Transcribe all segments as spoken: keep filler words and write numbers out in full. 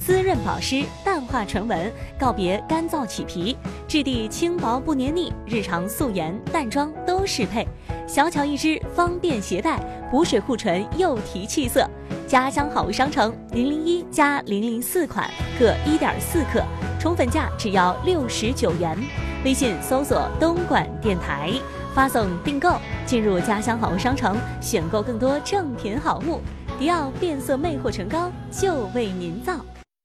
滋润保湿，淡化唇纹，告别干燥起皮，质地轻薄不黏腻，日常素颜淡妆都适配。小巧一支，方便携带，补水护唇又提气色。家乡好物商城零零一加零零四款各一点四克，宠粉价只要六十九元。微信搜索东莞电台，发送订购，进入家乡好物商城，选购更多正品好物。迪奥变色魅惑唇膏就为您造。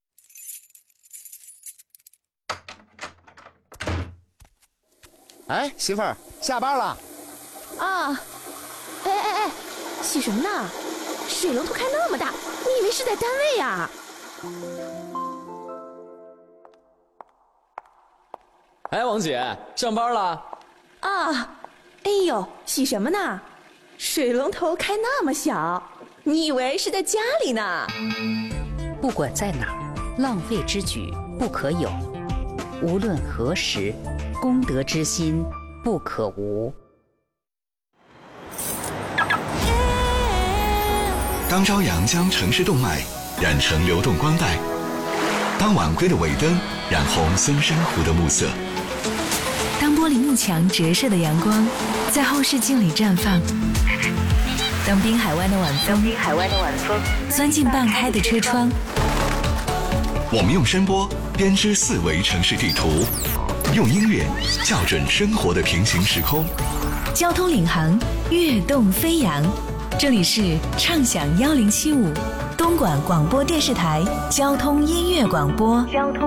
哎，媳妇儿，下班了。 啊，哎哎哎，洗什么呢？水龙头开那么大，你以为是在单位呀？ 哎，王姐，上班了？ 啊，哎呦，洗什么呢？水龙头开那么小，你以为是在家里呢？ 不管在哪儿，浪费之举不可有。无论何时，公德之心不可无。 当朝阳将城市动脉染成流动光带，当晚归的尾灯染红孙山湖的暮色， 当玻璃幕墙折射的阳光在后视镜里绽放，当滨海湾的晚风滨海湾的晚风钻进半开的车窗， 我们用声波编织四维城市地图，用音乐校准生活的平行时空。 交通领航，跃动飞扬。这里是畅享幺零七五东莞广播电视台交通音乐广播。交通